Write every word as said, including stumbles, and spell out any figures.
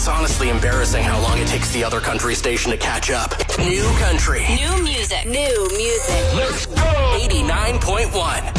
honestly embarrassing how long it takes the other country station to catch up. New country. New music. New music. Let's go! eighty-nine point one.